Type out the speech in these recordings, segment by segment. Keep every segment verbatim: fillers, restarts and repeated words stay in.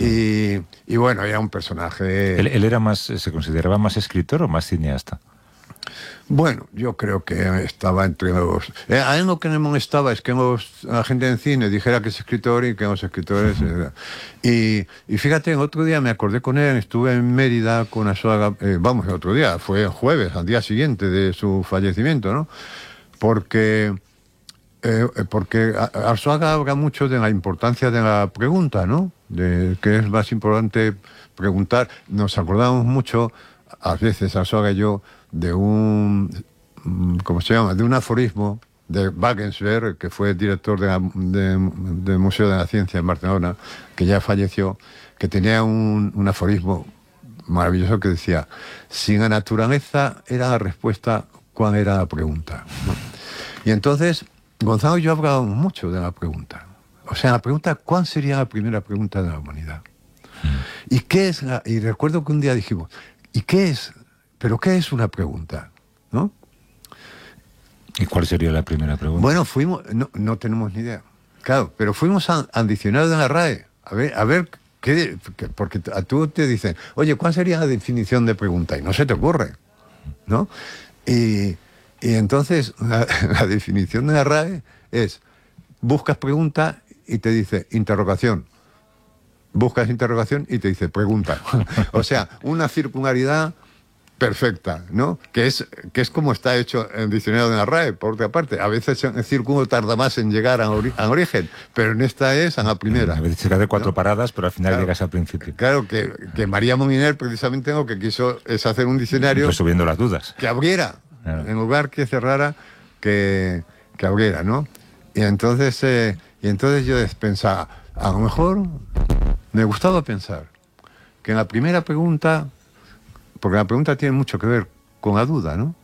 Y, y bueno, era un personaje... ¿Él, él era más, se consideraba más escritor o más cineasta? Bueno, yo creo que estaba entre los... Eh, a él lo que no me molestaba es que los, la gente en cine dijera que es escritor y que los escritores... Uh-huh. eh, y, y fíjate, el otro día me acordé con él, estuve en Mérida con Arzuaga, eh, vamos, el otro día, fue el jueves, al día siguiente de su fallecimiento, ¿no? Porque... Eh, porque Arzuaga habla mucho de la importancia de la pregunta, ¿no? De que es más importante preguntar. Nos acordamos mucho, a veces Arzuaga y yo, de un, ¿cómo se llama? De un aforismo de Wagensberg, que fue director de la, de, del Museo de la Ciencia en Barcelona, que ya falleció, que tenía un, un aforismo maravilloso que decía: si la naturaleza era la respuesta, ¿cuál era la pregunta? ¿No? Y entonces, Gonzalo y yo hablábamos mucho de la pregunta. O sea, la pregunta, ¿cuál sería la primera pregunta de la humanidad? ¿Y qué es la, y recuerdo que un día dijimos, ¿y qué es? ¿Pero qué es una pregunta? ¿No? ¿Y cuál sería la primera pregunta? Bueno, fuimos, no, no tenemos ni idea. Claro, pero fuimos a, al diccionario de la R A E, a ver, a ver qué, porque a tú te dicen, oye, ¿cuál sería la definición de pregunta? Y no se te ocurre, ¿no? Y, y entonces la, la definición de la R A E es, buscas pregunta y te dice interrogación. Buscas interrogación y te dice pregunta. O sea, una circularidad perfecta, ¿no? Que es, que es como está hecho en el diccionario de la R A E, por otra parte. A veces el círculo tarda más en llegar al ori origen, pero en esta es a la primera. A veces se hace cuatro ¿no? paradas, pero al final claro, llegas al principio. Claro, que, que María Moliner precisamente lo que quiso es hacer un diccionario... Resolviendo las dudas. Que abriera, claro. En lugar que cerrara, que, que abriera, ¿no? Y entonces, eh, y entonces yo pensaba, a lo mejor me gustaba pensar que en la primera pregunta... Porque la pregunta tiene mucho que ver con la duda, ¿no?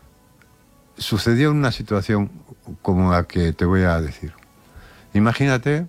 Sucedió en una situación como la que te voy a decir. Imagínate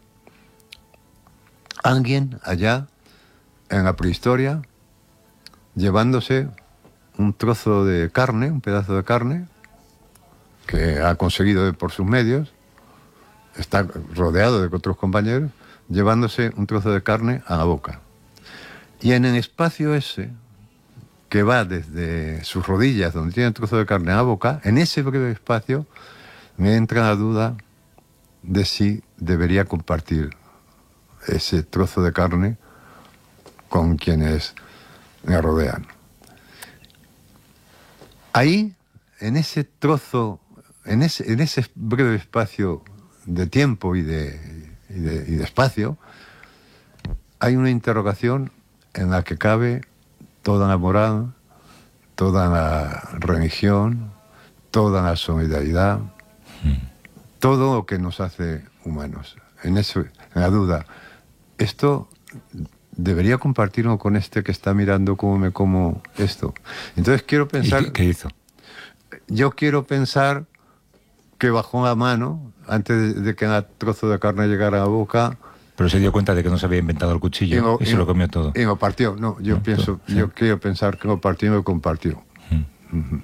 alguien allá en la prehistoria llevándose un trozo de carne, un pedazo de carne, que ha conseguido por sus medios, está rodeado de otros compañeros, llevándose un trozo de carne a la boca. Y en el espacio ese... que va desde sus rodillas, donde tiene un trozo de carne a la boca, en ese breve espacio me entra la duda de si debería compartir ese trozo de carne con quienes me rodean. Ahí, en ese trozo, en ese, en ese breve espacio de tiempo y de, y de, y de espacio, hay una interrogación en la que cabe toda la moral, toda la religión, toda la solidaridad, mm. todo lo que nos hace humanos. En eso, en la duda, esto debería compartirlo con este que está mirando cómo me como esto. Entonces quiero pensar... ¿Y qué, qué hizo? Yo quiero pensar que bajó la mano, antes de, de que el trozo de carne llegara a la boca... Pero se dio cuenta de que no se había inventado el cuchillo y, lo, y se y lo comió todo. Y lo partió. No, yo ¿no? pienso, sí. yo quiero pensar que lo partió y lo compartió. Mm. Uh-huh.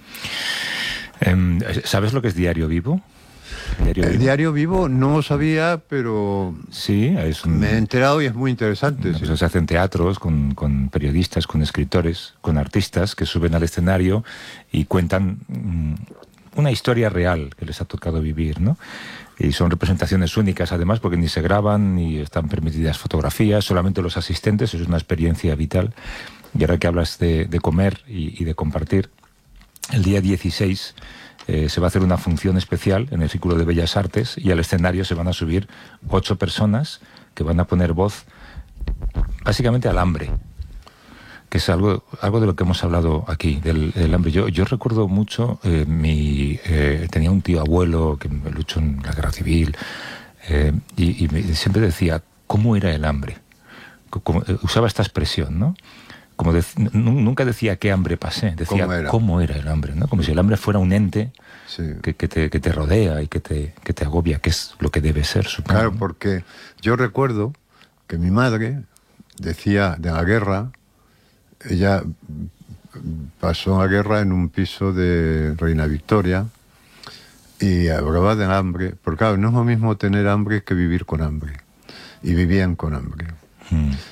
um, ¿Sabes lo que es Diario Vivo? ¿Diario el vivo? Diario Vivo no lo sabía, pero sí, es un, me he enterado y es muy interesante. Sí. Sí. Se hacen teatros con, con periodistas, con escritores, con artistas que suben al escenario y cuentan um, una historia real que les ha tocado vivir, ¿no? Y son representaciones únicas, además, porque ni se graban ni están permitidas fotografías, solamente los asistentes, es una experiencia vital. Y ahora que hablas de, de comer y, y de compartir, el día dieciséis eh, se va a hacer una función especial en el Círculo de Bellas Artes y al escenario se van a subir ocho personas que van a poner voz básicamente al hambre, que es algo, algo de lo que hemos hablado aquí, del, del hambre. Yo, yo recuerdo mucho, eh, mi, eh, tenía un tío abuelo que luchó en la guerra civil eh, y, y me, siempre decía, ¿cómo era el hambre? Como, eh, usaba esta expresión, ¿no? Como de, nunca decía qué hambre pasé, decía ¿Cómo era? cómo era el hambre, ¿no? Como si el hambre fuera un ente sí. que, que, te, que te rodea y que te, que te agobia, que es lo que debe ser, supongo. Claro, porque yo recuerdo que mi madre decía de la guerra, ella pasó la guerra en un piso de Reina Victoria y hablaba del hambre, porque claro, no es lo mismo tener hambre que vivir con hambre, y vivían con hambre. Hmm.